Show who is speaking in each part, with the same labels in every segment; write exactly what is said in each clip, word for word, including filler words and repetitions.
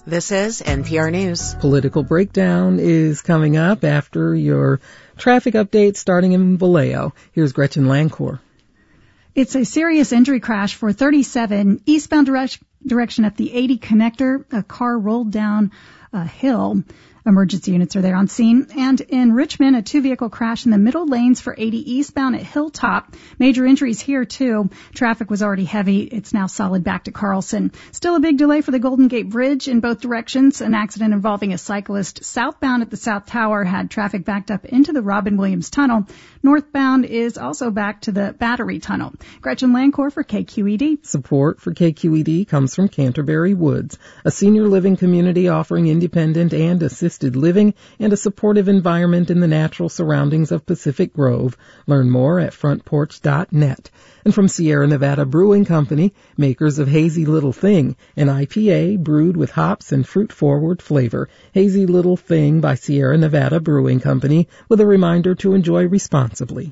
Speaker 1: This is N P R News.
Speaker 2: Political Breakdown is coming up after your traffic update starting in Vallejo. Here's Gretchen Lancourt.
Speaker 3: It's a serious injury crash for thirty-seven eastbound direct, direction at the eighty connector. A car rolled down a hill. Emergency units are there on scene. And in Richmond, a two-vehicle crash in the middle lanes for eighty eastbound at Hilltop. Major injuries here, too. Traffic was already heavy. It's now solid back to Carlson. Still a big delay for the Golden Gate Bridge in both directions. An accident involving a cyclist southbound at the South Tower had traffic backed up into the Robin Williams Tunnel. Northbound is also back to the Battery Tunnel. Gretchen Lancourt for K Q E D.
Speaker 2: Support for K Q E D comes from Canterbury Woods, a senior living community offering independent and assisted living and a supportive environment in the natural surroundings of Pacific Grove. Learn more at front porch dot net. And from Sierra Nevada Brewing Company, makers of Hazy Little Thing, an I P A brewed with hops and fruit-forward flavor. Hazy Little Thing by Sierra Nevada Brewing Company, with a reminder to enjoy responsibly.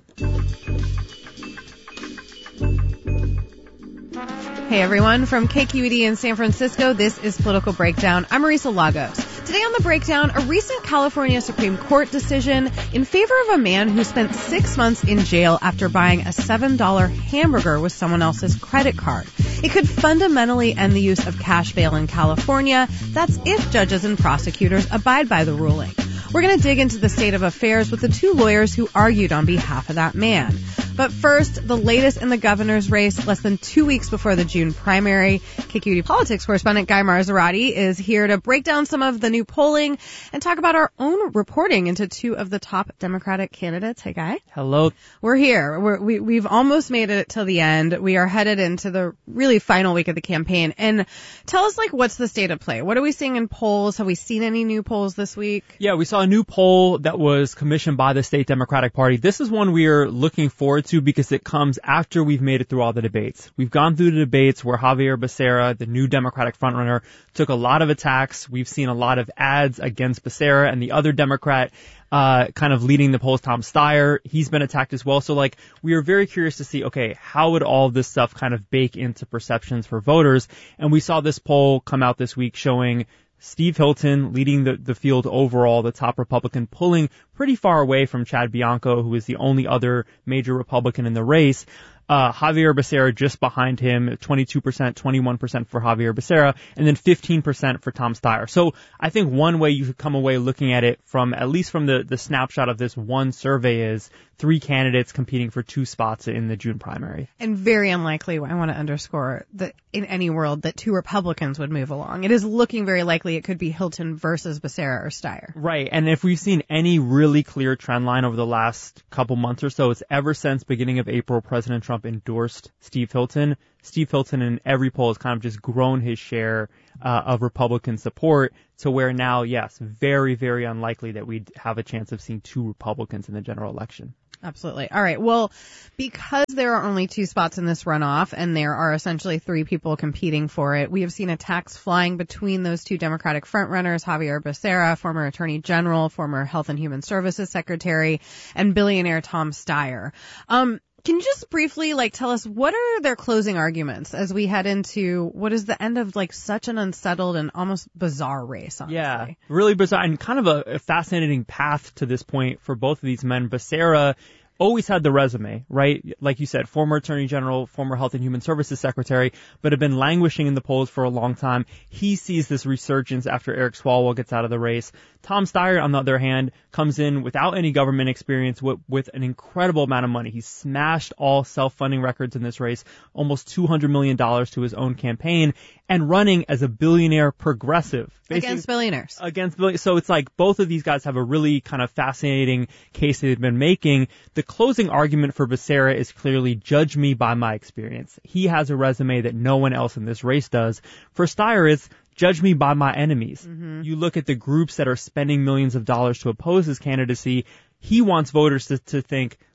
Speaker 4: Hey everyone, from K Q E D in San Francisco, this is Political Breakdown. I'm Marisa Lagos. Today on the Breakdown, a recent California Supreme Court decision in favor of a man who spent six months in jail after buying a seven dollar hamburger with someone else's credit card. It could fundamentally end the use of cash bail in California. That's if judges and prosecutors abide by the ruling. We're going to dig into the state of affairs with the two lawyers who argued on behalf of that man. But first, the latest in the governor's race, less than two weeks before the June primary. K Q E D politics correspondent Guy Marzorati is here to break down some of the new polling and talk about our own reporting into two of the top Democratic candidates. Hey, Guy.
Speaker 5: Hello.
Speaker 4: We're here. We're, we, we've almost made it till the end. We are headed into the really final week of the campaign. And tell us, like, what's the state of play? What are we seeing in polls? Have we seen any new polls this week?
Speaker 5: Yeah, we saw a new poll that was commissioned by the state Democratic Party. This is one we are looking forward to because it comes after we've made it through all the debates. We've gone through the debates where Xavier Becerra, the new Democratic frontrunner, took a lot of attacks. We've seen a lot of ads against Becerra, and the other Democrat uh kind of leading the polls, Tom Steyer, he's been attacked as well. So, like, we are very curious to see, okay, how would all of this stuff kind of bake into perceptions for voters? And we saw this poll come out this week showing Steve Hilton leading the, the field overall, the top Republican, pulling pretty far away from Chad Bianco, who is the only other major Republican in the race. Uh, Xavier Becerra just behind him, twenty-two percent, twenty-one percent for Xavier Becerra, and then fifteen percent for Tom Steyer. So I think one way you could come away looking at it from, at least from the, the snapshot of this one survey, is three candidates competing for two spots in the June primary.
Speaker 4: And very unlikely, I want to underscore, that in any world that two Republicans would move along. It is looking very likely it could be Hilton versus Becerra or Steyer.
Speaker 5: Right. And if we've seen any really clear trend line over the last couple months or so, it's ever since beginning of April, President Trump endorsed Steve Hilton. Steve Hilton in every poll has kind of just grown his share uh, of Republican support to where now, yes, very, very unlikely that we'd have a chance of seeing two Republicans in the general election.
Speaker 4: Absolutely. All right. Well, because there are only two spots in this runoff and there are essentially three people competing for it, we have seen attacks flying between those two Democratic frontrunners, Xavier Becerra, former Attorney General, former Health and Human Services Secretary, and billionaire Tom Steyer. Um, Can you just briefly, like, tell us what are their closing arguments as we head into what is the end of, like, such an unsettled and almost bizarre race, honestly?
Speaker 5: Yeah, really bizarre and kind of a, a fascinating path to this point for both of these men. Becerra always had the resume, right? Like you said, former Attorney General, former Health and Human Services Secretary, but had been languishing in the polls for a long time. He sees this resurgence after Eric Swalwell gets out of the race. Tom Steyer, on the other hand, comes in without any government experience with, with an incredible amount of money. He smashed all self-funding records in this race, almost two hundred million dollars to his own campaign, and running as a billionaire progressive.
Speaker 4: Against billionaires.
Speaker 5: Against billionaires. So it's like both of these guys have a really kind of fascinating case they've been making. The closing argument for Becerra is clearly, judge me by my experience. He has a resume that no one else in this race does. For Steyer, it's, judge me by my enemies. Mm-hmm. You look at the groups that are spending millions of dollars to oppose his candidacy. He wants voters to, to think,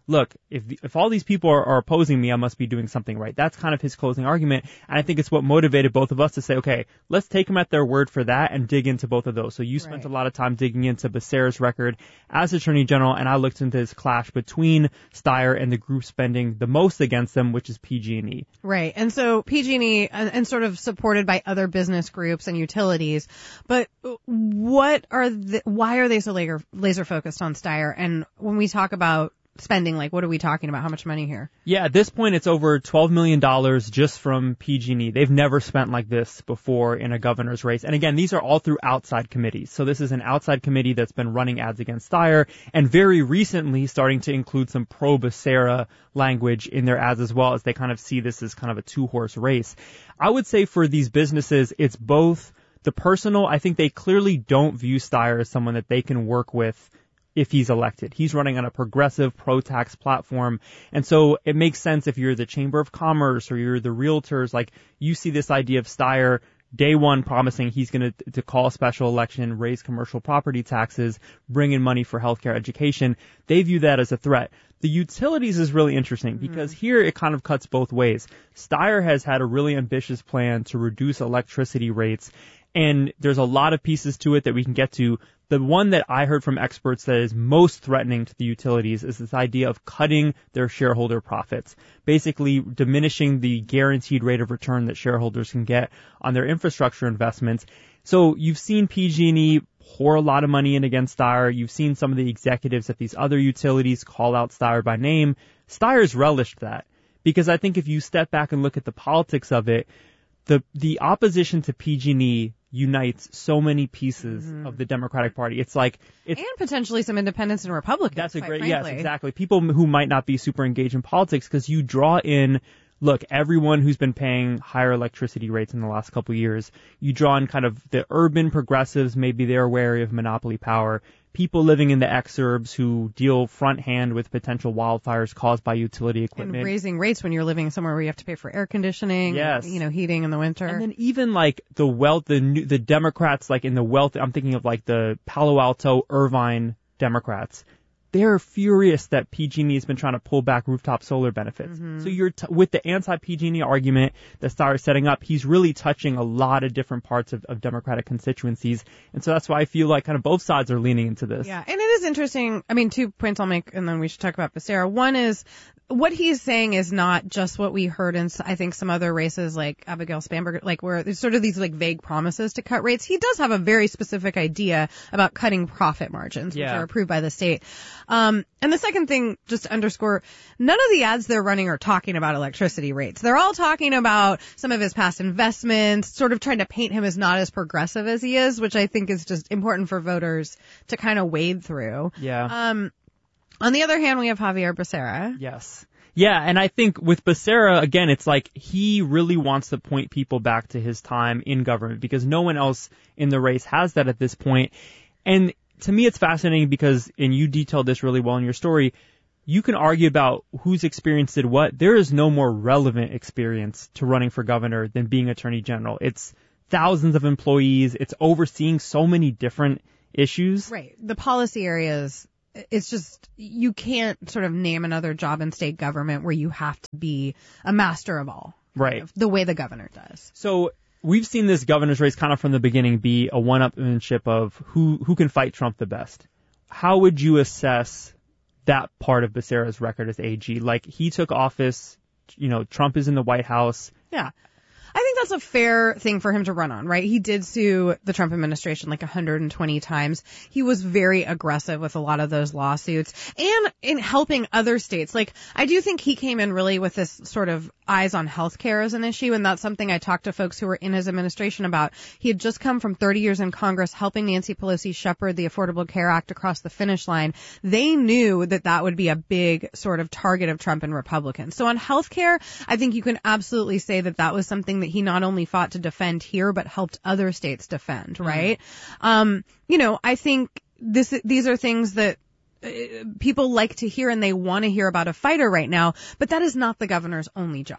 Speaker 5: look, if the, if all these people are, are opposing me, I must be doing something right. That's kind of his closing argument. And I think it's what motivated both of us to say, okay, let's take him at their word for that and dig into both of those. So you spent
Speaker 4: Right.
Speaker 5: a lot of time digging into Becerra's record as Attorney General, and I looked into his clash between Steyer and the group spending the most against them, which is P G and E.
Speaker 4: Right. And so P G and E and, and sort of supported by other business groups and utilities. But what are the, why are they so laser, laser focused on Steyer? And when we talk about spending, like, what are we talking about? How much money here?
Speaker 5: Yeah, at this point, it's over twelve million dollars just from P G and E. They've never spent like this before in a governor's race. And again, these are all through outside committees. So this is an outside committee that's been running ads against Steyer and very recently starting to include some pro-Becerra language in their ads as well, as they kind of see this as kind of a two-horse race. I would say for these businesses, it's both the personal. I think they clearly don't view Steyer as someone that they can work with if he's elected. He's running on a progressive pro-tax platform. And so it makes sense if you're the Chamber of Commerce or you're the realtors, like you see this idea of Steyer day one promising he's going to to call a special election, raise commercial property taxes, bring in money for healthcare education. They view that as a threat. The utilities is really interesting because mm-hmm. here it kind of cuts both ways. Steyer has had a really ambitious plan to reduce electricity rates, and there's a lot of pieces to it that we can get to. The one that I heard from experts that is most threatening to the utilities is this idea of cutting their shareholder profits, basically diminishing the guaranteed rate of return that shareholders can get on their infrastructure investments. So you've seen P G and E pour a lot of money in against Steyer. You've seen some of the executives at these other utilities call out Steyer by name. Steyer's relished that because I think if you step back and look at the politics of it, the the opposition to P G and E unites so many pieces mm-hmm. of the Democratic Party. It's like it's,
Speaker 4: and potentially some independents and Republicans.
Speaker 5: That's a great
Speaker 4: frankly.
Speaker 5: Yes, exactly. People who might not be super engaged in politics because you draw in, look, everyone who's been paying higher electricity rates in the last couple of years. You draw in kind of the urban progressives, maybe they're wary of monopoly power. People living in the exurbs who deal front hand with potential wildfires caused by utility equipment.
Speaker 4: And raising rates when you're living somewhere where you have to pay for air conditioning,
Speaker 5: yes.
Speaker 4: you know, heating in the winter.
Speaker 5: And then even like the wealth, the new, the Democrats, like in the wealth, I'm thinking of like the Palo Alto, Irvine Democrats. They're furious that P G and E has been trying to pull back rooftop solar benefits. Mm-hmm. So you're, t- with the anti-P G and E argument that Steyer is setting up, he's really touching a lot of different parts of, of Democratic constituencies. And so that's why I feel like kind of both sides are leaning into this.
Speaker 4: Yeah, and it is interesting. I mean, two points I'll make, and then we should talk about Becerra. One is, what he's saying is not just what we heard in, I think, some other races like Abigail Spanberger, like where there's sort of these like vague promises to cut rates. He does have a very specific idea about cutting profit margins, which
Speaker 5: yeah.
Speaker 4: are approved by the state. Um, and the second thing, just to underscore, none of the ads they're running are talking about electricity rates. They're all talking about some of his past investments, sort of trying to paint him as not as progressive as he is, which I think is just important for voters to kind of wade through.
Speaker 5: Yeah.
Speaker 4: Um, On the other hand, we have Javier Becerra.
Speaker 5: Yes. Yeah, and I think with Becerra, again, it's like he really wants to point people back to his time in government because no one else in the race has that at this point. And to me, it's fascinating because, and you detailed this really well in your story, you can argue about whose experience did what. There is no more relevant experience to running for governor than being attorney general. It's thousands of employees. It's overseeing so many different issues.
Speaker 4: Right. The policy areas, it's just, you can't sort of name another job in state government where you have to be a master of all.
Speaker 5: Right.
Speaker 4: The way the governor does.
Speaker 5: So we've seen this governor's race kind of from the beginning be a one-upmanship of who, who can fight Trump the best. How would you assess that part of Becerra's record as A G? Like, he took office, you know, Trump is in the White House.
Speaker 4: Yeah. I think that's a fair thing for him to run on, right? He did sue the Trump administration like one hundred twenty times. He was very aggressive with a lot of those lawsuits and in helping other states. Like, I do think he came in really with this sort of eyes on healthcare as an issue, and that's something I talked to folks who were in his administration about. He had just come from thirty years in Congress helping Nancy Pelosi shepherd the Affordable Care Act across the finish line. They knew that that would be a big sort of target of Trump and Republicans. So on healthcare, I think you can absolutely say that that was something that he not only fought to defend here, but helped other states defend, right? Mm-hmm. Um, you know, I think this, these are things that uh, people like to hear and they want to hear about a fighter right now, but that is not the governor's only job.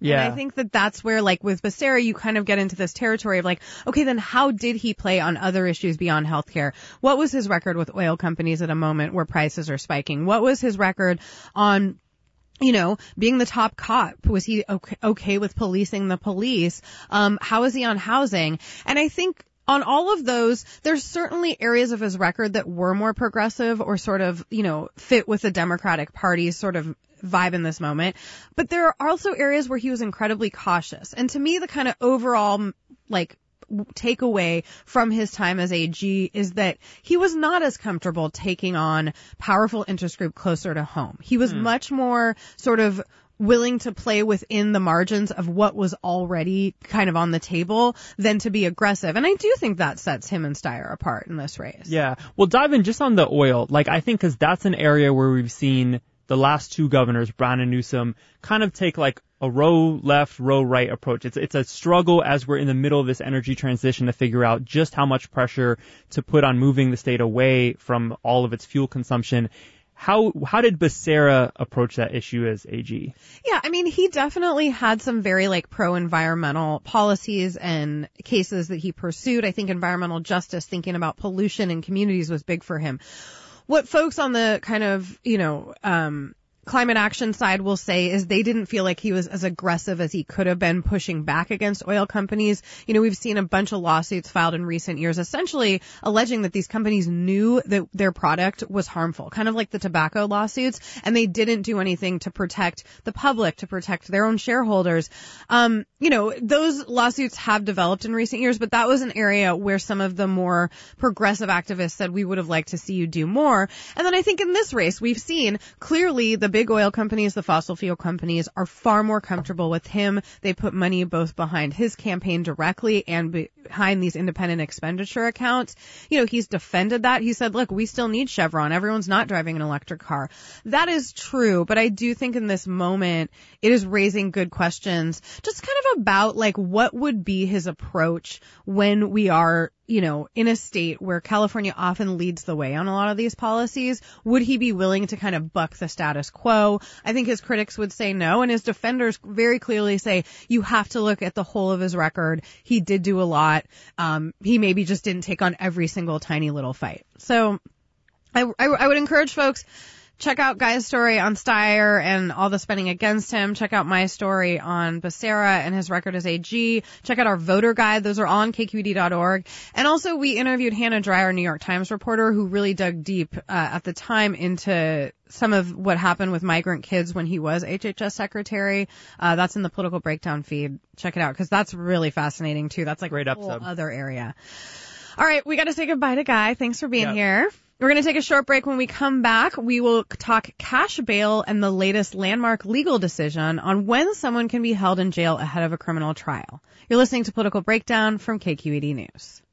Speaker 5: Yeah.
Speaker 4: And I think that that's where, like, with Becerra, you kind of get into this territory of, like, okay, then how did he play on other issues beyond healthcare? What was his record with oil companies at a moment where prices are spiking? What was his record on, you know, being the top cop? Was he okay, okay with policing the police? Um, how is he on housing? And I think on all of those, there's certainly areas of his record that were more progressive or sort of, you know, fit with the Democratic Party's sort of vibe in this moment. But there are also areas where he was incredibly cautious. And to me, the kind of overall, like, takeaway from his time as A G is that he was not as comfortable taking on powerful interest group closer to home. He was hmm. much more sort of willing to play within the margins of what was already kind of on the table than to be aggressive. And I do think that sets him and Steyer apart in this race.
Speaker 5: Yeah. Well, dive in just on the oil. Like, I think because that's an area where we've seen the last two governors, Brown and Newsom, kind of take like a row left, row right approach. It's it's a struggle as we're in the middle of this energy transition to figure out just how much pressure to put on moving the state away from all of its fuel consumption. How how did Becerra approach that issue as A G?
Speaker 4: Yeah, I mean, he definitely had some very like pro-environmental policies and cases that he pursued. I think environmental justice, thinking about pollution in communities, was big for him. What folks on the kind of, you know, um, climate action side will say is they didn't feel like he was as aggressive as he could have been pushing back against oil companies. You know, we've seen a bunch of lawsuits filed in recent years, essentially alleging that these companies knew that their product was harmful, kind of like the tobacco lawsuits, and they didn't do anything to protect the public, to protect their own shareholders. Um, you know, those lawsuits have developed in recent years, but that was an area where some of the more progressive activists said we would have liked to see you do more. And then I think in this race, we've seen clearly the big oil companies, the fossil fuel companies, are far more comfortable with him. They put money both behind his campaign directly and behind these independent expenditure accounts. You know, he's defended that. He said, look, we still need Chevron. Everyone's not driving an electric car. That is true. But I do think in this moment, it is raising good questions, just kind of about like what would be his approach when we are, you know, in a state where California often leads the way on a lot of these policies. Would he be willing to kind of buck the status quo? I think his critics would say no, and his defenders very clearly say you have to look at the whole of his record. He did do a lot. Um, he maybe just didn't take on every single tiny little fight. So I, I, I would encourage folks, check out Guy's story on Steyer and all the spending against him. Check out my story on Becerra and his record as A G. Check out our voter guide. Those are all on K Q E D dot org. And also, we interviewed Hannah Dreier, New York Times reporter, who really dug deep uh, at the time into some of what happened with migrant kids when he was H H S secretary. Uh, that's in the Political Breakdown feed. Check it out, because that's really fascinating, too. That's like
Speaker 5: Great
Speaker 4: a whole
Speaker 5: episode.
Speaker 4: Other area. All right, we got to say goodbye to Guy. Thanks for being
Speaker 5: Yep.
Speaker 4: here. We're going to take a short break. When we come back, we will talk cash bail and the latest landmark legal decision on when someone can be held in jail ahead of a criminal trial. You're listening to Political Breakdown from K Q E D News.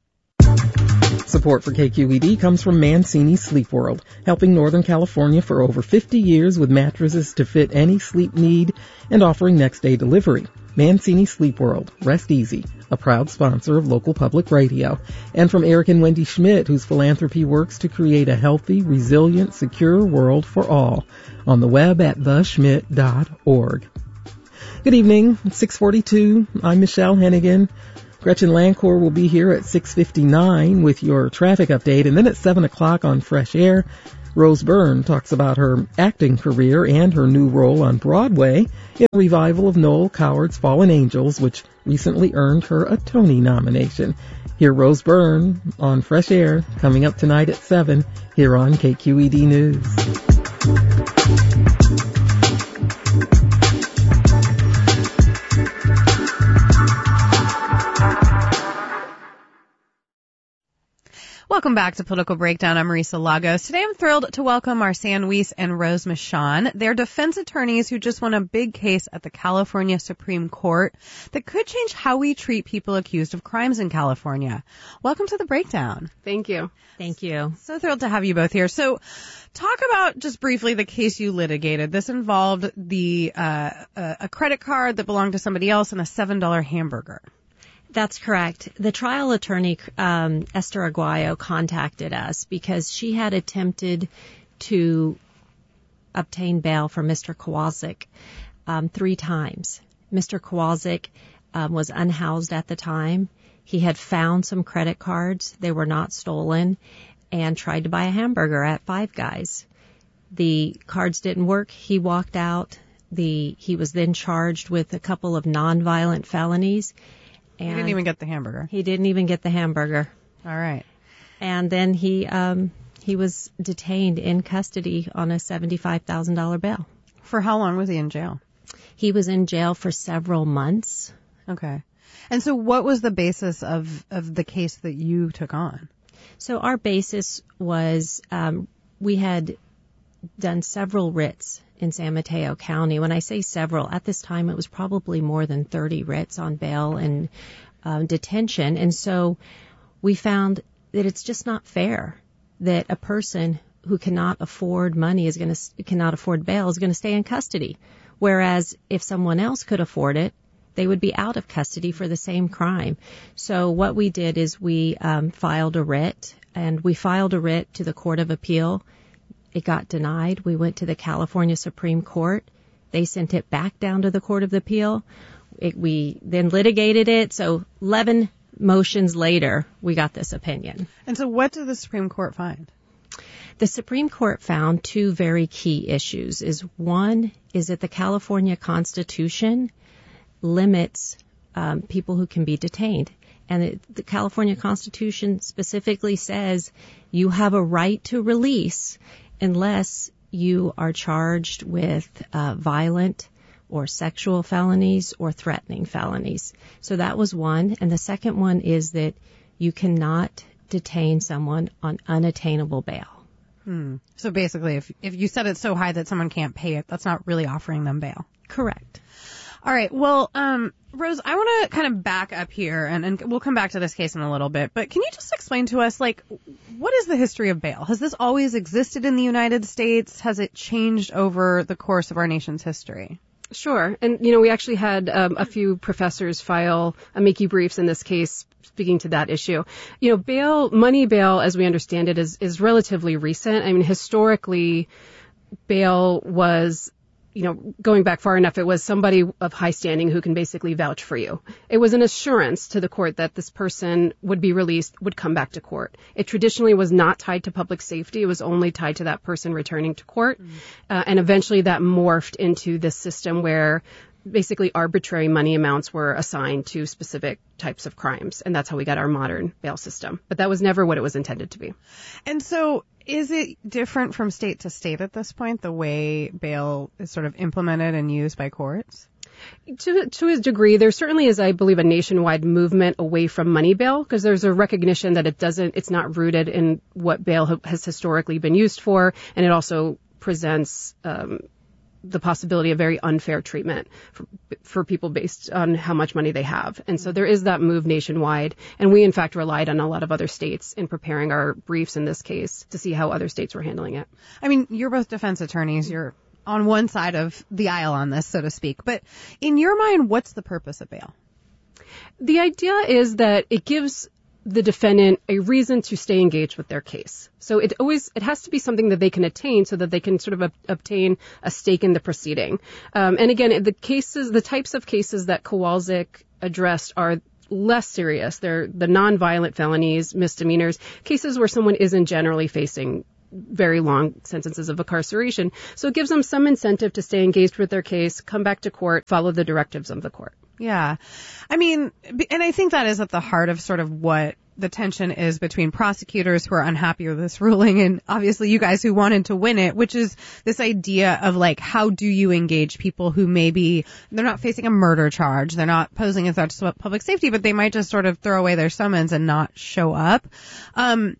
Speaker 2: Support for K Q E D comes from Mancini Sleep World, helping Northern California for over fifty years with mattresses to fit any sleep need and offering next-day delivery. Mancini Sleep World, rest easy, a proud sponsor of local public radio. And from Eric and Wendy Schmidt, whose philanthropy works to create a healthy, resilient, secure world for all. On the web at the schmidt dot org. Good evening, it's six forty-two. I'm Michelle Hennigan. Gretchen Lancourt will be here at six fifty-nine with your traffic update, and then at seven o'clock on Fresh Air, Rose Byrne talks about her acting career and her new role on Broadway in a revival of Noel Coward's Fallen Angels, which recently earned her a Tony nomination. Hear Rose Byrne on Fresh Air coming up tonight at seven here on K Q E D News.
Speaker 4: Welcome back to Political Breakdown. I'm Marisa Lagos. Today I'm thrilled to welcome Marsanne Weiss and Rose Michon. They're defense attorneys who just won a big case at the California Supreme Court that could change how we treat people accused of crimes in California. Welcome to the Breakdown.
Speaker 6: Thank you.
Speaker 7: Thank you.
Speaker 4: So thrilled to have you both here. So talk about just briefly the case you litigated. This involved the uh, a credit card that belonged to somebody else and a seven dollar hamburger.
Speaker 7: That's correct. The trial attorney, um, Esther Aguayo, contacted us because she had attempted to obtain bail for Mister Kowalczyk um, three times. Mister Kowalczyk um, was unhoused at the time. He had found some credit cards. They were not stolen, and tried to buy a hamburger at Five Guys. The cards didn't work. He walked out. The he was then charged with a couple of nonviolent felonies. And
Speaker 4: he didn't even get the hamburger.
Speaker 7: He didn't even get the hamburger.
Speaker 4: All right.
Speaker 7: And then he um, he was detained in custody on a seventy-five thousand dollars bail.
Speaker 4: For how long was he in jail?
Speaker 7: He was in jail for several months.
Speaker 4: Okay. And so what was the basis of, of the case that you took on?
Speaker 7: So our basis was um, we had done several writs in San Mateo County. When I say several, at this time it was probably more than thirty writs on bail and um, detention. And so we found that it's just not fair that a person who cannot afford money is going to cannot afford bail is going to stay in custody, whereas if someone else could afford it, they would be out of custody for the same crime. So what we did is we um, filed a writ, and we filed a writ to the Court of Appeal. It got denied. We went to the California Supreme Court. They sent it back down to the Court of Appeal. It, we then litigated it. So eleven motions later, we got this opinion.
Speaker 4: And so what did the Supreme Court find?
Speaker 7: The Supreme Court found two very key issues. Is one is that the California Constitution limits um, people who can be detained. And it, the California Constitution specifically says you have a right to release unless you are charged with uh, violent or sexual felonies or threatening felonies. So that was one. And the second one is that you cannot detain someone on unattainable bail.
Speaker 4: Hmm. So basically, if if you set it so high that someone can't pay it, that's not really offering them bail.
Speaker 7: Correct.
Speaker 4: All right. Well, um, Rose, I want to kind of back up here, and, and we'll come back to this case in a little bit. But can you just explain to us, like, what is the history of bail? Has this always existed in the United States? Has it changed over the course of our nation's history?
Speaker 6: Sure. And, you know, we actually had um, a few professors file amici briefs in this case speaking to that issue. You know, bail, money bail, as we understand it, is, is relatively recent. I mean, historically, bail was, you know, going back far enough, it was somebody of high standing who can basically vouch for you. It was an assurance to the court that this person would be released, would come back to court. It traditionally was not tied to public safety. It was only tied to that person returning to court. Mm-hmm. Uh, and eventually that morphed into this system where basically arbitrary money amounts were assigned to specific types of crimes. And that's how we got our modern bail system. But that was never what it was intended to be.
Speaker 4: And so is it different from state to state at this point, the way bail is sort of implemented and used by courts?
Speaker 6: To, to a degree, there certainly is, I believe, a nationwide movement away from money bail because there's a recognition that it doesn't, it's not rooted in what bail has historically been used for. And it also presents, um, the possibility of very unfair treatment for, for people based on how much money they have. And so there is that move nationwide. And we, in fact, relied on a lot of other states in preparing our briefs in this case to see how other states were handling it.
Speaker 4: I mean, you're both defense attorneys. You're on one side of the aisle on this, so to speak. But in your mind, what's the purpose of bail?
Speaker 6: The idea is that it gives the defendant a reason to stay engaged with their case. So it always, it has to be something that they can attain so that they can sort of ob- obtain a stake in the proceeding. Um, and again, the cases, the types of cases that Kowalczyk addressed are less serious. They're the nonviolent felonies, misdemeanors, cases where someone isn't generally facing very long sentences of incarceration. So it gives them some incentive to stay engaged with their case, come back to court, follow the directives of the court.
Speaker 4: Yeah. I mean, and I think that is at the heart of sort of what the tension is between prosecutors who are unhappy with this ruling and obviously you guys who wanted to win it, which is this idea of like, how do you engage people who maybe they're not facing a murder charge, they're not posing a threat to public safety, but they might just sort of throw away their summons and not show up. Um,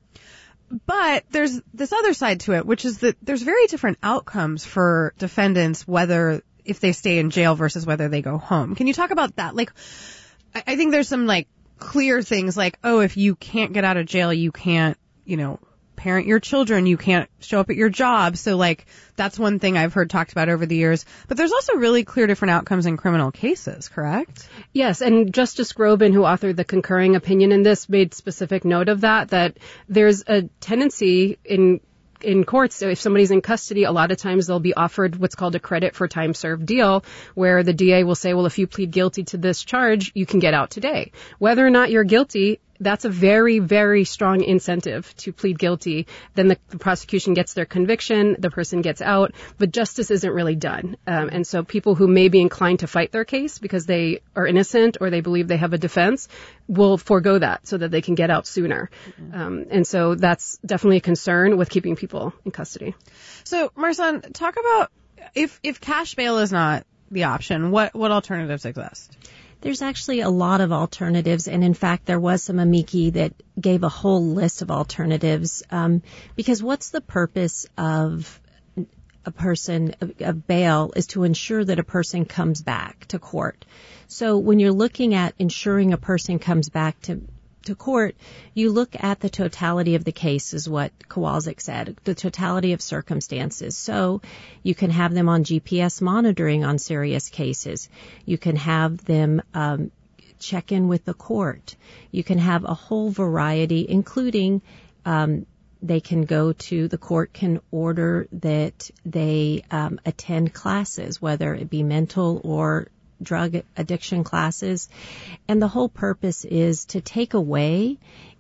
Speaker 4: But there's this other side to it, which is that there's very different outcomes for defendants, whether if they stay in jail versus whether they go home. Can you talk about that? Like, I think there's some like clear things like, oh, if you can't get out of jail, you can't, you know, parent your children, you can't show up at your job. So like, that's one thing I've heard talked about over the years. But there's also really clear different outcomes in criminal cases, correct?
Speaker 6: Yes, and Justice Groban, who authored the concurring opinion in this, made specific note of that, that there's a tendency in in courts, so if somebody's in custody, a lot of times they'll be offered what's called a credit for time served deal, where the D A will say, well, if you plead guilty to this charge, you can get out today. Whether or not you're guilty, that's a very, very strong incentive to plead guilty. Then the, the prosecution gets their conviction, the person gets out, but justice isn't really done. Um, and so people who may be inclined to fight their case because they are innocent or they believe they have a defense will forego that so that they can get out sooner. Um, and so that's definitely a concern with keeping people in custody.
Speaker 4: So, Marsan, talk about if if cash bail is not the option, what what alternatives exist?
Speaker 7: There's actually a lot of alternatives, and in fact, there was some amici that gave a whole list of alternatives, um, because what's the purpose of a person, of, of bail, is to ensure that a person comes back to court. So when you're looking at ensuring a person comes back to to court, you look at the totality of the case, is what Kowalczyk said, the totality of circumstances. So you can have them on G P S monitoring on serious cases. You can have them um, check in with the court. You can have a whole variety, including um, they can go to, the court can order that they um, attend classes, whether it be mental or drug addiction classes. And the whole purpose is to take away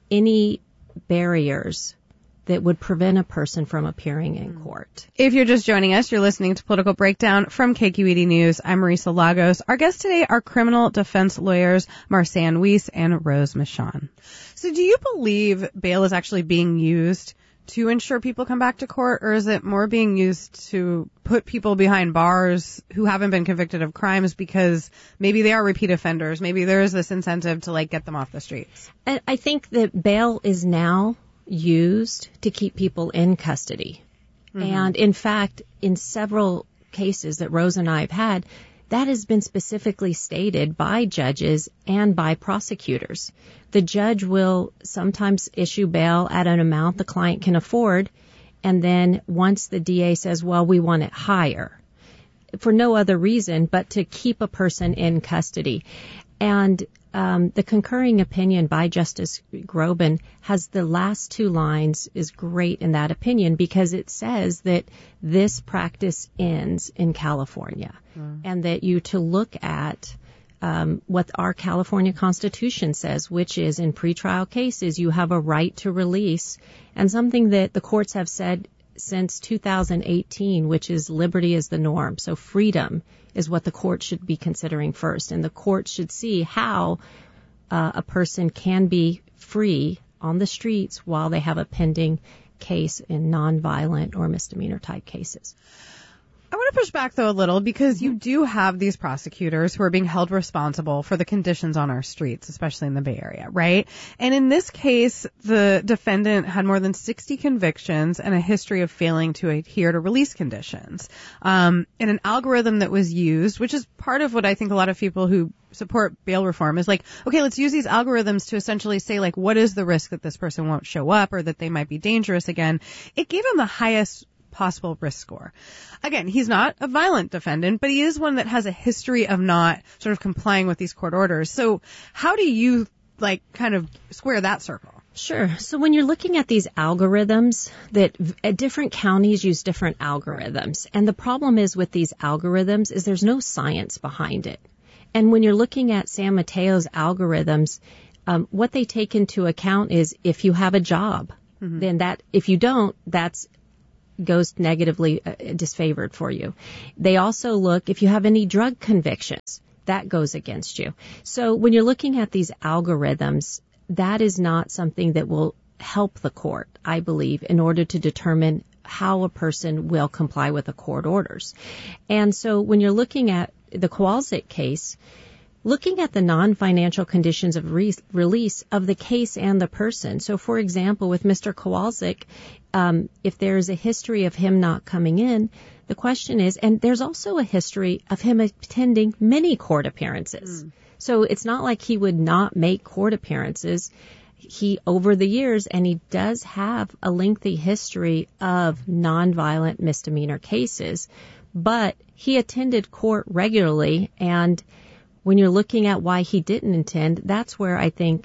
Speaker 7: any barriers that would prevent a person from appearing in court.
Speaker 4: If you're just joining us, you're listening to Political Breakdown from K Q E D News. I'm Marisa Lagos. Our guests today are criminal defense lawyers Marsan Weiss and Rose Michon. So do you believe bail is actually being used to ensure people come back to court, or is it more being used to put people behind bars who haven't been convicted of crimes because maybe they are repeat offenders? Maybe there is this incentive to like get them off the streets.
Speaker 7: And I think that bail is now used to keep people in custody. Mm-hmm. And in fact, in several cases that Rose and I have had, that has been specifically stated by judges and by prosecutors. The judge will sometimes issue bail at an amount the client can afford, and then once the D A says, well, we want it higher, for no other reason but to keep a person in custody. And um, the concurring opinion by Justice Groban has the last two lines is great in that opinion, because it says that this practice ends in California, mm. and that you to look at um, what our California Constitution says, which is in pretrial cases you have a right to release, and something that the courts have said since two thousand eighteen, which is liberty is the norm. So freedom is what the court should be considering first. And the court should see how uh, a person can be free on the streets while they have a pending case in nonviolent or misdemeanor type cases.
Speaker 4: I want to push back, though, a little, because you do have these prosecutors who are being held responsible for the conditions on our streets, especially in the Bay Area, right? And in this case, the defendant had more than sixty convictions and a history of failing to adhere to release conditions. Um, and an algorithm that was used, which is part of what I think a lot of people who support bail reform is like, okay, let's use these algorithms to essentially say, like, what is the risk that this person won't show up or that they might be dangerous again? It gave him the highest possible risk score. Again, he's not a violent defendant, but he is one that has a history of not sort of complying with these court orders. So how do you, like, kind of square that circle?
Speaker 7: Sure. So when you're looking at these algorithms, that uh, different counties use different algorithms. And the problem is with these algorithms is there's no science behind it. And when you're looking at San Mateo's algorithms, um, what they take into account is if you have a job, mm-hmm. then that, if you don't, that's goes negatively uh, disfavored for you. They also look if you have any drug convictions, that goes against you. So when you're looking at these algorithms, that is not something that will help the court, I believe, in order to determine how a person will comply with the court orders. And so when you're looking at the Kowalczyk case, looking at the non-financial conditions of re- release of the case and the person. So, for example, with Mister Kowalczyk, um, if there's a history of him not coming in, the question is, and there's also a history of him attending many court appearances. Mm. So it's not like he would not make court appearances. He, over the years, and he does have a lengthy history of nonviolent misdemeanor cases, but he attended court regularly, and when you're looking at why he didn't attend, that's where I think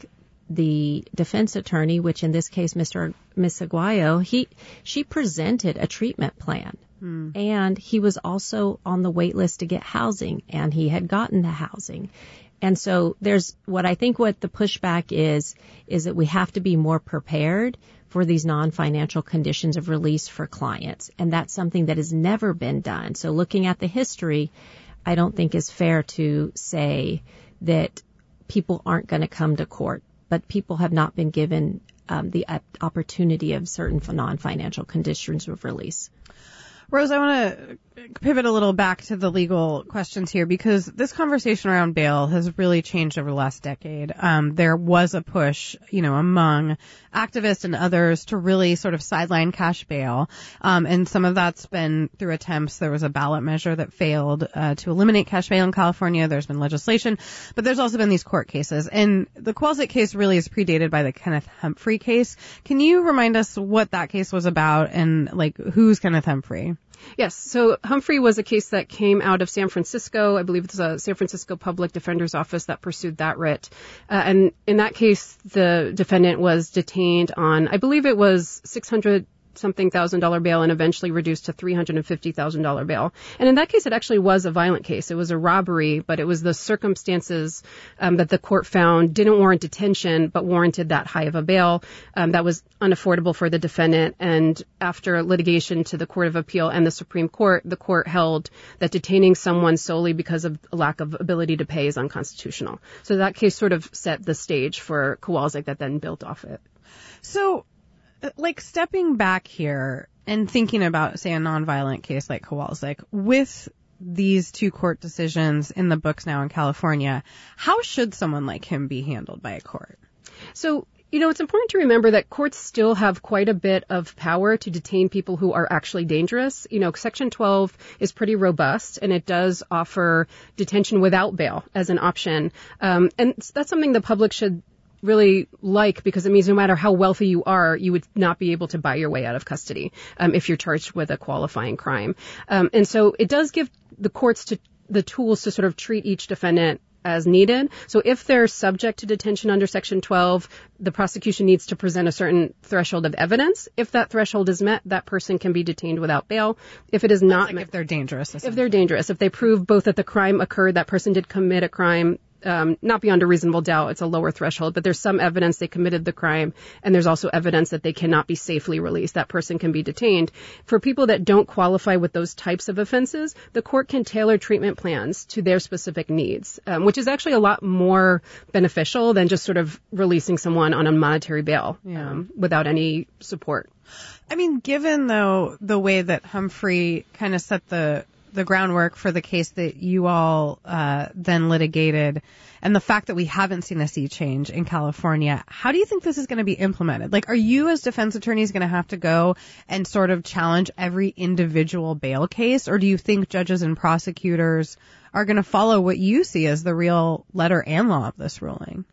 Speaker 7: the defense attorney, which in this case, Mister Miss Aguayo, he she presented a treatment plan. Hmm. And he was also on the wait list to get housing, and he had gotten the housing. And so there's what I think what the pushback is, is that we have to be more prepared for these non-financial conditions of release for clients. And that's something that has never been done. So looking at the history, I don't think is fair to say that people aren't going to come to court, but people have not been given um, the opportunity of certain non-financial conditions of release.
Speaker 4: Rose, I want to pivot a little back to the legal questions here, because this conversation around bail has really changed over the last decade. Um, there was a push, you know, among activists and others to really sort of sideline cash bail. Um, and some of that's been through attempts. There was a ballot measure that failed uh, to eliminate cash bail in California. There's been legislation, but there's also been these court cases. And the Qualzig case really is predated by the Kenneth Humphrey case. Can you remind us what that case was about and, like, who's Kenneth Humphrey?
Speaker 6: Yes. So Humphrey was a case that came out of San Francisco. I believe it's a San Francisco Public Defender's Office that pursued that writ. Uh, and in that case, the defendant was detained on, I believe it was six hundred something thousand dollar bail and eventually reduced to three hundred fifty thousand dollars bail. And in that case, it actually was a violent case. It was a robbery, but it was the circumstances um, that the court found didn't warrant detention, but warranted that high of a bail um, that was unaffordable for the defendant. And after litigation to the Court of Appeal and the Supreme Court, the court held that detaining someone solely because of a lack of ability to pay is unconstitutional. So that case sort of set the stage for Qualzig that then built off it.
Speaker 4: So, like, stepping back here and thinking about, say, a nonviolent case like Qualzig, with these two court decisions in the books now in California, how should someone like him be handled by a court?
Speaker 6: So, you know, it's important to remember that courts still have quite a bit of power to detain people who are actually dangerous. You know, Section twelve is pretty robust, and it does offer detention without bail as an option. Um, and that's something the public should really like, because it means no matter how wealthy you are, you would not be able to buy your way out of custody um, if you're charged with a qualifying crime. Um, and so it does give the courts to, the tools to sort of treat each defendant as needed. So if they're subject to detention under Section twelve, the prosecution needs to present a certain threshold of evidence. If that threshold is met, that person can be detained without bail. If it is not
Speaker 4: like
Speaker 6: met,
Speaker 4: if they're dangerous,
Speaker 6: if they're dangerous, if they prove both that the crime occurred, that person did commit a crime, Um, not beyond a reasonable doubt, it's a lower threshold, but there's some evidence they committed the crime, and there's also evidence that they cannot be safely released. That person can be detained. For people that don't qualify with those types of offenses, the court can tailor treatment plans to their specific needs, um, which is actually a lot more beneficial than just sort of releasing someone on a monetary bail yeah. um, without any support.
Speaker 4: I mean, given, though, the way that Humphrey kind of set the the groundwork for the case that you all uh, then litigated, and the fact that we haven't seen a sea change in California, how do you think this is going to be implemented? Like, are you as defense attorneys going to have to go and sort of challenge every individual bail case, or do you think judges and prosecutors are going to follow what you see as the real letter and law of this ruling?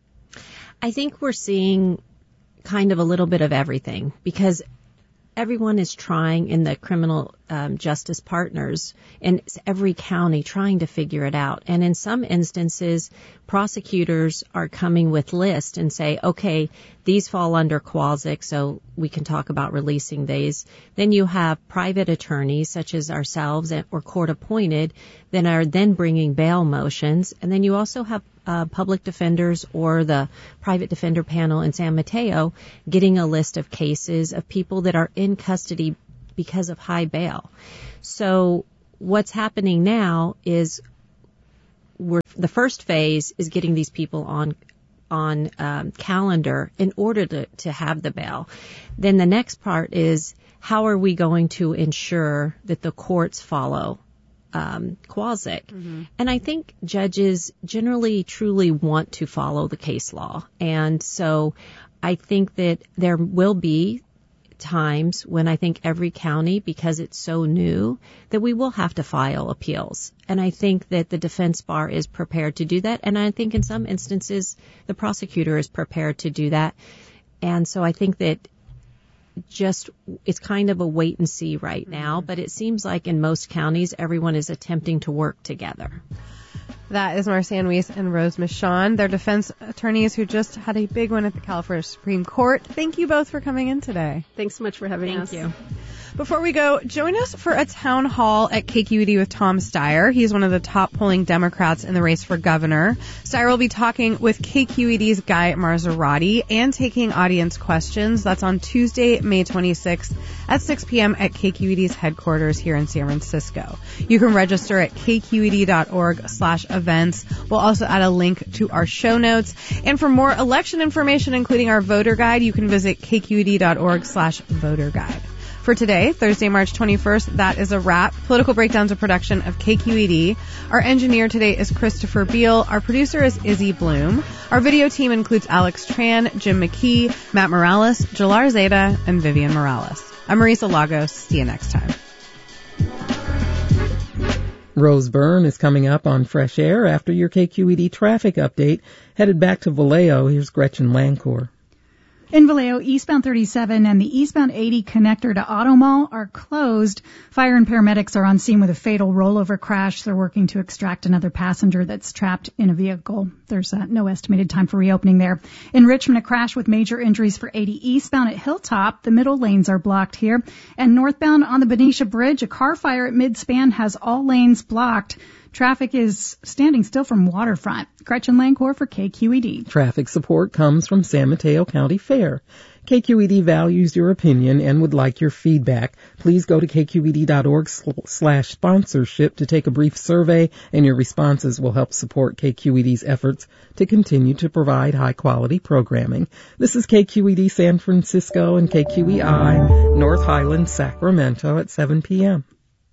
Speaker 7: I think we're seeing kind of a little bit of everything, because everyone is trying in the criminal um, justice partners in every county trying to figure it out. And in some instances, prosecutors are coming with lists and say, okay, these fall under Qualzig, so we can talk about releasing these. Then you have private attorneys such as ourselves or court appointed that are then bringing bail motions. And then you also have uh, public defenders or the private defender panel in San Mateo getting a list of cases of people that are in custody because of high bail. So what's happening now is we're, the first phase is getting these people on on um, calendar in order to, to have the bail. Then the next part is how are we going to ensure that the courts follow um, Qualzig? Mm-hmm. And I think judges generally truly want to follow the case law. And so I think that there will be times when I think every county, because it's so new, that we will have to file appeals. And I think that the defense bar is prepared to do that. And I think in some instances, the prosecutor is prepared to do that. And so I think that just it's kind of a wait and see right now. But it seems like in most counties, everyone is attempting to work together.
Speaker 4: That is Marcianne Weiss and Rose Michon. They're defense attorneys who just had a big win at the California Supreme Court. Thank you both for coming in today.
Speaker 6: Thanks so much for having
Speaker 7: Thank
Speaker 6: us.
Speaker 7: you.
Speaker 4: Before we go, join us for a town hall at K Q E D with Tom Steyer. He's one of the top polling Democrats in the race for governor. Steyer will be talking with K Q E D's Guy Marzorati and taking audience questions. That's on Tuesday, May twenty-sixth at six p.m. at K Q E D's headquarters here in San Francisco. You can register at k q e d dot org slash events. We'll also add a link to our show notes. And for more election information, including our voter guide, you can visit k q e d dot org slash voter guide. For today, Thursday, March twenty-first, that is a wrap. Political Breakdown's a production of K Q E D. Our engineer today is Christopher Beal. Our producer is Izzy Bloom. Our video team includes Alex Tran, Jim McKee, Matt Morales, Jalar Zeta, and Vivian Morales. I'm Marisa Lagos. See you next time.
Speaker 2: Rose Byrne is coming up on Fresh Air after your K Q E D traffic update. Headed back to Vallejo, here's Gretchen Lancour.
Speaker 3: In Vallejo, eastbound thirty-seven and the eastbound eighty connector to Auto Mall are closed. Fire and paramedics are on scene with a fatal rollover crash. They're working to extract another passenger that's trapped in a vehicle. There's uh, no estimated time for reopening there. In Richmond, a crash with major injuries for eighty eastbound at Hilltop. The middle lanes are blocked here. And northbound on the Benicia Bridge, a car fire at mid-span has all lanes blocked. Traffic is standing still from Waterfront. Gretchen Lancour for K Q E D.
Speaker 2: Traffic support comes from San Mateo County Fair. K Q E D values your opinion and would like your feedback. Please go to k q e d dot org slash sponsorship to take a brief survey, and your responses will help support K Q E D's efforts to continue to provide high-quality programming. This is K Q E D San Francisco and K Q E I North Highlands, Sacramento at seven p.m.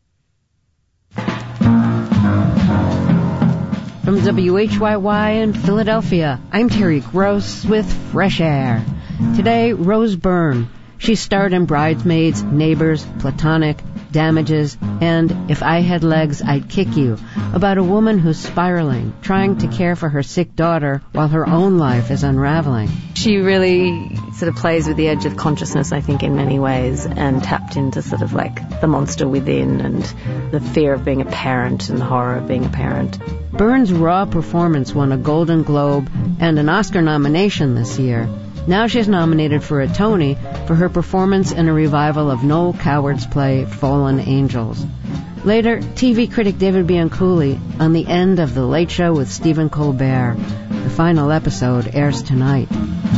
Speaker 8: From W H Y Y in Philadelphia, I'm Terry Gross with Fresh Air. Today, Rose Byrne. She starred in Bridesmaids, Neighbors, Platonic, Damages, and If I Had Legs, I'd Kick You, about a woman who's spiraling, trying to care for her sick daughter while her own life is unraveling.
Speaker 9: She really sort of plays with the edge of consciousness, I think, in many ways, and tapped into sort of like the monster within and the fear of being a parent and the horror of being a parent.
Speaker 8: Byrne's raw performance won a Golden Globe and an Oscar nomination this year. Now she's nominated for a Tony for her performance in a revival of Noel Coward's play Fallen Angels. Later, T V critic David Bianculli on the end of The Late Show with Stephen Colbert. The final episode airs tonight.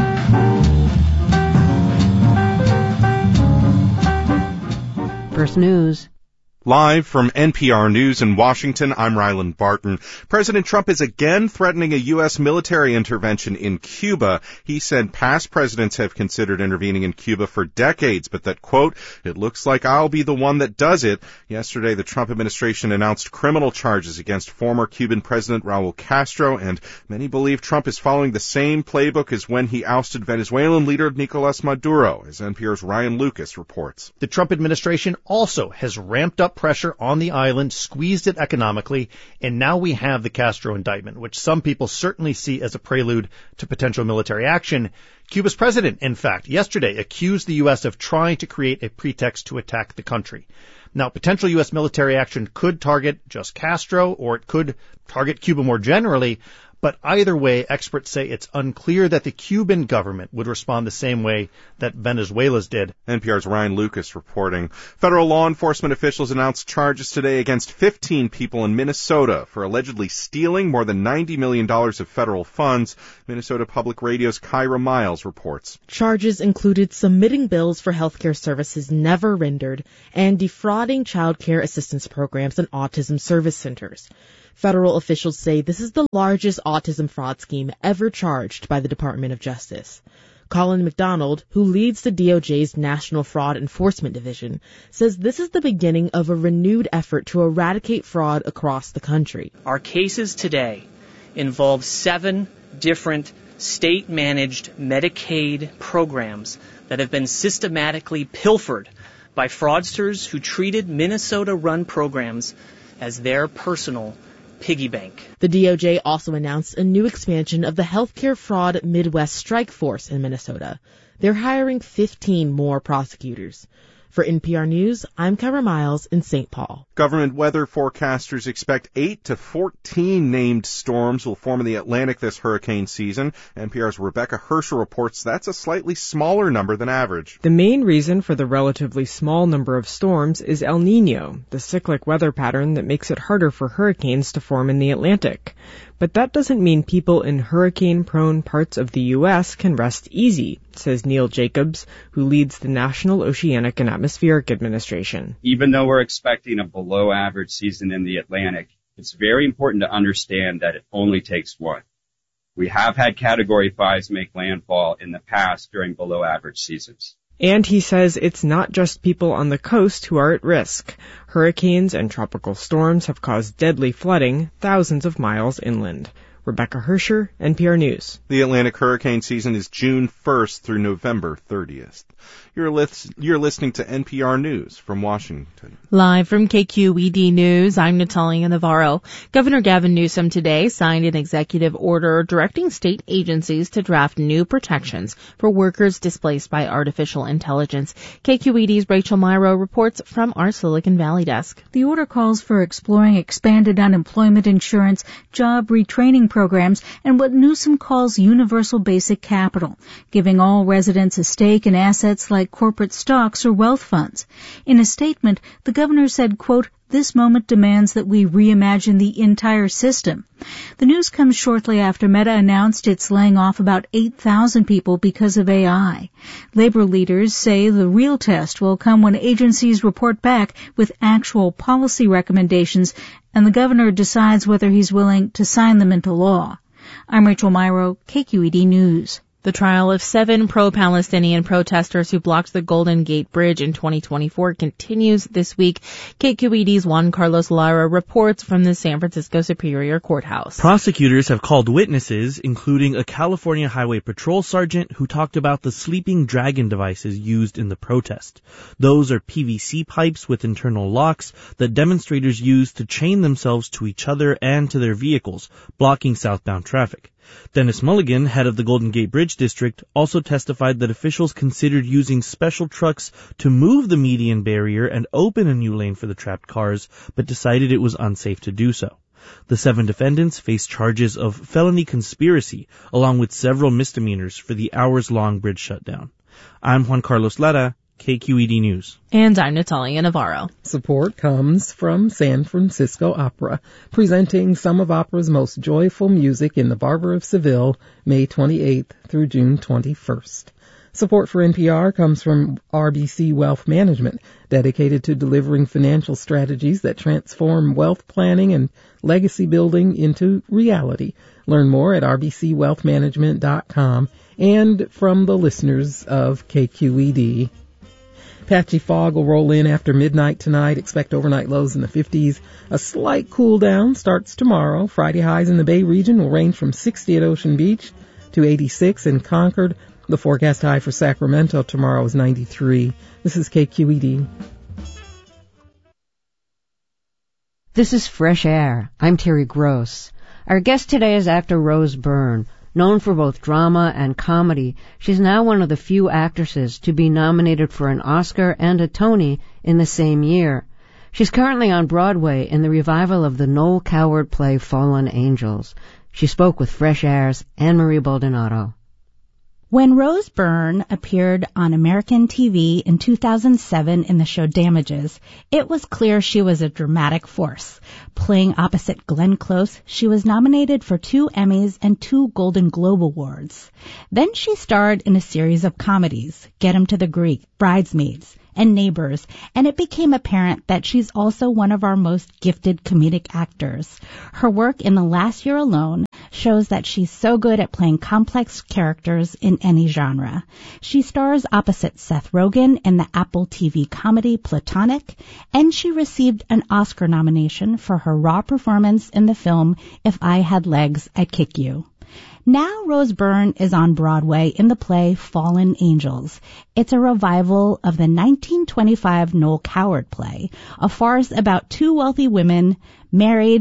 Speaker 8: First News.
Speaker 10: Live from N P R News in Washington, I'm Ryland Barton. President Trump is again threatening a U S military intervention in Cuba. He said past presidents have considered intervening in Cuba for decades, but that, quote, it looks like I'll be the one that does it. Yesterday, the Trump administration announced criminal charges against former Cuban President Raul Castro, and many believe Trump is following the same playbook as when he ousted Venezuelan leader Nicolas Maduro, as N P R's Ryan Lucas reports.
Speaker 11: The Trump administration also has ramped up pressure on the island, squeezed it economically, and now we have the Castro indictment, which some people certainly see as a prelude to potential military action. Cuba's president, in fact, yesterday accused the U S of trying to create a pretext to attack the country. Now, potential U S military action could target just Castro, or it could target Cuba more generally. But either way, experts say it's unclear that the Cuban government would respond the same way that Venezuela's did.
Speaker 10: N P R's Ryan Lucas reporting. Federal law enforcement officials announced charges today against fifteen people in Minnesota for allegedly stealing more than ninety million dollars of federal funds. Minnesota Public Radio's Kyra Miles reports.
Speaker 12: Charges included submitting bills for healthcare services never rendered and defrauding child care assistance programs and autism service centers. Federal officials say this is the largest autism fraud scheme ever charged by the Department of Justice. Colin McDonald, who leads the D O J's National Fraud Enforcement Division, says this is the beginning of a renewed effort to eradicate fraud across the country.
Speaker 13: Our cases today involve seven different state-managed Medicaid programs that have been systematically pilfered by fraudsters who treated Minnesota-run programs as their personal piggy bank.
Speaker 12: The D O J also announced a new expansion of the Healthcare Fraud Midwest Strike Force in Minnesota. They're hiring fifteen more prosecutors. For N P R News, I'm Kara Miles in Saint Paul.
Speaker 10: Government weather forecasters expect eight to fourteen named storms will form in the Atlantic this hurricane season. N P R's Rebecca Hersher reports that's a slightly smaller number than average.
Speaker 14: The main reason for the relatively small number of storms is El Niño, the cyclic weather pattern that makes it harder for hurricanes to form in the Atlantic. But that doesn't mean people in hurricane-prone parts of the U S can rest easy, says Neil Jacobs, who leads the National Oceanic and Atmospheric Administration.
Speaker 15: Even though we're expecting a below-average season in the Atlantic, it's very important to understand that it only takes one. We have had Category fives make landfall in the past during below-average seasons.
Speaker 14: And he says it's not just people on the coast who are at risk. Hurricanes and tropical storms have caused deadly flooding thousands of miles inland. Rebecca Hersher, N P R News.
Speaker 10: The Atlantic hurricane season is June first through November thirtieth. You're, lis- you're listening to N P R News from Washington.
Speaker 16: Live from K Q E D News, I'm Natalia Navarro. Governor Gavin Newsom today signed an executive order directing state agencies to draft new protections for workers displaced by artificial intelligence. K Q E D's Rachel Myrow reports from our Silicon Valley desk.
Speaker 17: The order calls for exploring expanded unemployment insurance, job retraining programs, and what Newsom calls universal basic capital, giving all residents a stake in assets like corporate stocks or wealth funds. In a statement, the governor said, quote, "This moment demands that we reimagine the entire system." The news comes shortly after Meta announced it's laying off about eight thousand people because of A I. Labor leaders say the real test will come when agencies report back with actual policy recommendations and the governor decides whether he's willing to sign them into law. I'm Rachel Myrow, K Q E D News.
Speaker 16: The trial of seven pro-Palestinian protesters who blocked the Golden Gate Bridge in twenty twenty-four continues this week. K Q E D's Juan Carlos Lara reports from the San Francisco Superior Courthouse.
Speaker 18: Prosecutors have called witnesses, including a California Highway Patrol sergeant who talked about the sleeping dragon devices used in the protest. Those are P V C pipes with internal locks that demonstrators use to chain themselves to each other and to their vehicles, blocking southbound traffic. Dennis Mulligan, head of the Golden Gate Bridge District, also testified that officials considered using special trucks to move the median barrier and open a new lane for the trapped cars, but decided it was unsafe to do so. The seven defendants face charges of felony conspiracy, along with several misdemeanors for the hours-long bridge shutdown. I'm Juan Carlos Lara, K Q E D News.
Speaker 16: And I'm Natalia Navarro.
Speaker 2: Support comes from San Francisco Opera, presenting some of opera's most joyful music in the Barber of Seville, May twenty-eighth through June twenty-first. Support for N P R comes from R B C Wealth Management, dedicated to delivering financial strategies that transform wealth planning and legacy building into reality. Learn more at r b c wealth management dot com, and from the listeners of K Q E D. Patchy fog will roll in after midnight tonight. Expect overnight lows in the fifties. A slight cool down starts tomorrow. Friday highs in the Bay region will range from sixty at Ocean Beach to eighty-six in Concord. The forecast high for Sacramento tomorrow is ninety-three. This is K Q E D.
Speaker 8: This is Fresh Air. I'm Terry Gross. Our guest today is actor Rose Byrne. Known for both drama and comedy, she's now one of the few actresses to be nominated for an Oscar and a Tony in the same year. She's currently on Broadway in the revival of the Noel Coward play Fallen Angels. She spoke with Fresh Air's Anne-Marie Baldonado.
Speaker 19: When Rose Byrne appeared on American T V in two thousand seven in the show Damages, it was clear she was a dramatic force. Playing opposite Glenn Close, she was nominated for two Emmys and two Golden Globe Awards. Then she starred in a series of comedies, Get 'Em to the Greek, Bridesmaids, and Neighbors, and it became apparent that she's also one of our most gifted comedic actors. Her work in the last year alone shows that she's so good at playing complex characters in any genre. She stars opposite Seth Rogen in the Apple T V comedy Platonic, and she received an Oscar nomination for her raw performance in the film If I Had Legs, I'd Kick You. Now Rose Byrne is on Broadway in the play Fallen Angels. It's a revival of the nineteen twenty-five Noel Coward play, a farce about two wealthy women married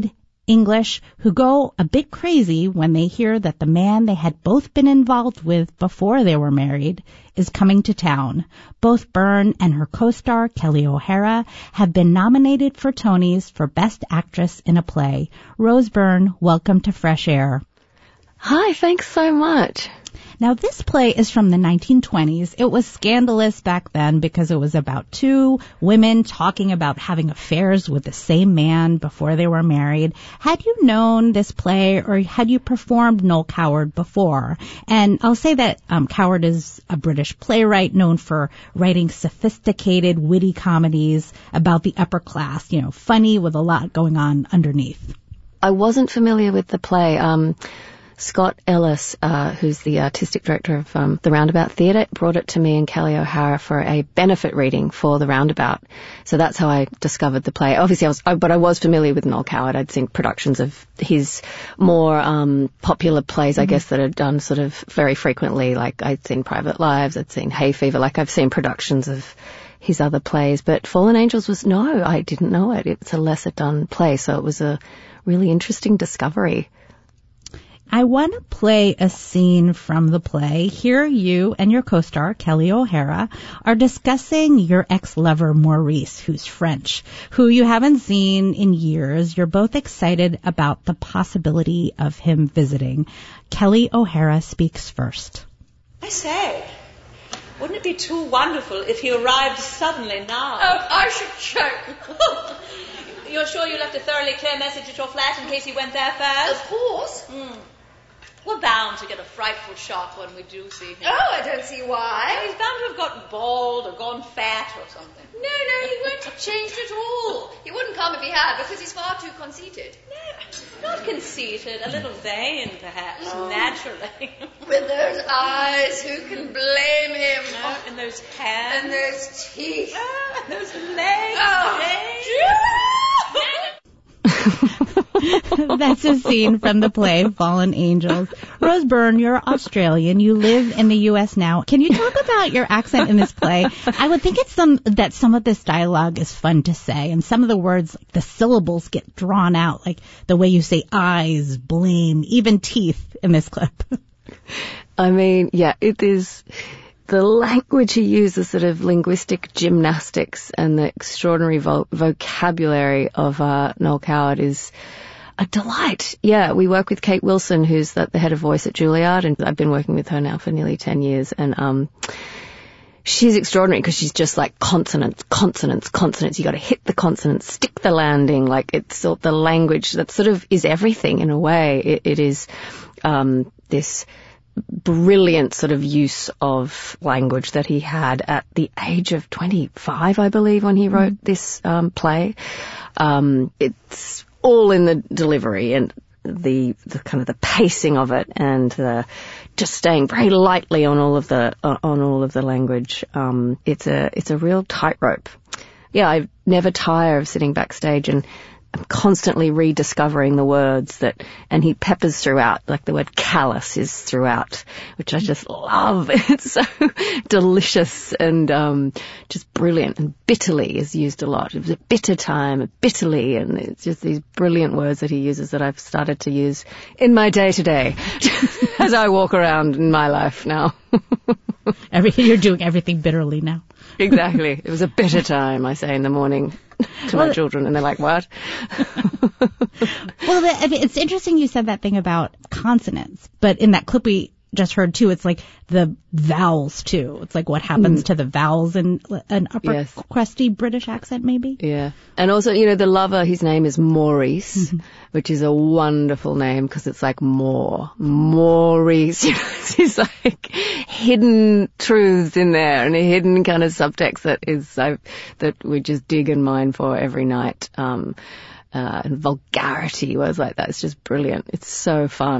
Speaker 19: English, who go a bit crazy when they hear that the man they had both been involved with before they were married is coming to town. Both Byrne and her co-star, Kelly O'Hara, have been nominated for Tonys for Best Actress in a Play. Rose Byrne, welcome to Fresh Air.
Speaker 9: Hi, thanks so much.
Speaker 19: Now, this play is from the nineteen twenties. It was scandalous back then because it was about two women talking about having affairs with the same man before they were married. Had you known this play, or had you performed Noel Coward before? And I'll say that um, Coward is a British playwright known for writing sophisticated, witty comedies about the upper class, you know, funny with a lot going on underneath.
Speaker 9: I wasn't familiar with the play. Um, Scott Ellis, uh, who's the artistic director of um, the Roundabout Theatre, brought it to me and Kelly O'Hara for a benefit reading for the Roundabout. So that's how I discovered the play. Obviously, I was, but I was familiar with Noel Coward. I'd seen productions of his more um, popular plays, I mm-hmm. guess, that are done sort of very frequently. Like I'd seen Private Lives, I'd seen Hay Fever. Like I've seen productions of his other plays. But Fallen Angels was, no, I didn't know it. It's a lesser done play. So it was a really interesting discovery.
Speaker 19: I want to play a scene from the play. Here you and your co-star, Kelly O'Hara, are discussing your ex-lover, Maurice, who's French, who you haven't seen in years. You're both excited about the possibility of him visiting. Kelly O'Hara speaks first.
Speaker 20: I say, wouldn't it be too wonderful if he arrived suddenly now?
Speaker 21: Oh, I should choke.
Speaker 20: You're sure you left a thoroughly clear message at your flat in case he went there first?
Speaker 21: Of course.
Speaker 20: Mm. We're bound to get a frightful shock when we do see him.
Speaker 21: Oh, I don't see why.
Speaker 20: Well, he's bound to have gotten bald or gone fat or something.
Speaker 21: No, no, he won't have changed at all. He wouldn't come if he had, because he's far too conceited.
Speaker 20: No, not conceited. A little vain, perhaps, oh. naturally.
Speaker 21: With those eyes, who can blame him?
Speaker 20: No, and those hands.
Speaker 21: And those teeth.
Speaker 20: Ah, and those legs.
Speaker 21: Oh,
Speaker 19: That's a scene from the play Fallen Angels. Rose Byrne, you're Australian. You live in the U S now. Can you talk about your accent in this play? I would think it's some that some of this dialogue is fun to say, and some of the words, like the syllables, get drawn out, like the way you say eyes, blame, even teeth in this clip.
Speaker 9: I mean, yeah, it is. The language he uses, sort of linguistic gymnastics, and the extraordinary vo- vocabulary of uh, Noel Coward is a delight. Yeah, we work with Kate Wilson, who's the, the head of voice at Juilliard, and I've been working with her now for nearly ten years. And um, she's extraordinary because she's just like consonants, consonants, consonants. You got to hit the consonants, stick the landing. Like it's sort of the language that sort of is everything in a way. It, it is um, this brilliant sort of use of language that he had at the age of twenty-five, I believe, when he wrote mm-hmm. this um, play. Um, it's all in the delivery and the, the kind of the pacing of it, and the just staying very lightly on all of the uh, on all of the language. Um, it's a it's a real tightrope. Yeah, I never tire of sitting backstage and I'm constantly rediscovering the words that, and he peppers throughout, like the word callous is throughout, which I just love. It's so delicious and um just brilliant. And bitterly is used a lot. It was a bitter time, bitterly, and it's just these brilliant words that he uses that I've started to use in my day to day as I walk around in my life now.
Speaker 19: Everything you're doing, everything bitterly now.
Speaker 9: Exactly. It was a bitter time, I say in the morning to well, my children, and they're like, what?
Speaker 19: Well, I mean, it's interesting you said that thing about consonants, but in that clip we just heard too, it's like the vowels too. It's like what happens mm. to the vowels in an upper yes. crusty British accent, maybe.
Speaker 9: Yeah. And also, you know, the lover, his name is Maurice, mm-hmm. which is a wonderful name because it's like more, Maurice. You know, it's these like hidden truths in there and a hidden kind of subtext that is uh, that we just dig and mine for every night. Um, uh, and vulgarity, words like that. It's just brilliant. It's so fun.